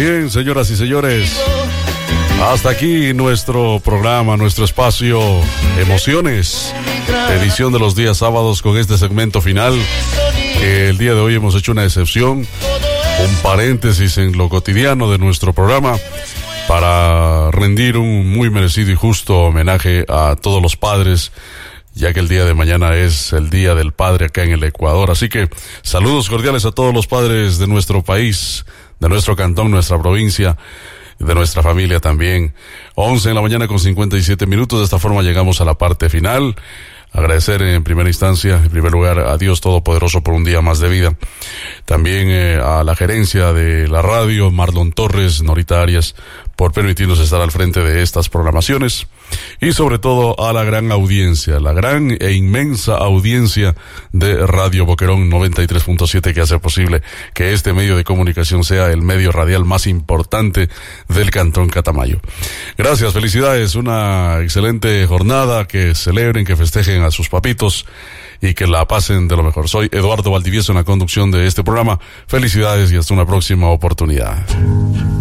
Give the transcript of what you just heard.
Bien, señoras y señores, hasta aquí nuestro programa, nuestro espacio Emociones, edición de los días sábados con este segmento final, que el día de hoy hemos hecho una excepción, un paréntesis en lo cotidiano de nuestro programa, para rendir un muy merecido y justo homenaje a todos los padres, ya que el día de mañana es el Día del Padre acá en el Ecuador. Así que saludos cordiales a todos los padres de nuestro país, de nuestro cantón, nuestra provincia, de nuestra familia también. 11 de la mañana con 57 minutos. De esta forma llegamos a la parte final. Agradecer en primera instancia, en primer lugar, a Dios Todopoderoso por un día más de vida. También a la gerencia de la radio, Marlon Torres, Norita Arias, por permitirnos estar al frente de estas programaciones. Y sobre todo a la gran audiencia, la gran e inmensa audiencia de Radio Boquerón 93.7, que hace posible que este medio de comunicación sea el medio radial más importante del Cantón Catamayo. Gracias, felicidades, una excelente jornada, que celebren, que festejen a sus papitos y que la pasen de lo mejor. Soy Eduardo Valdivieso en la conducción de este programa. Felicidades y hasta una próxima oportunidad.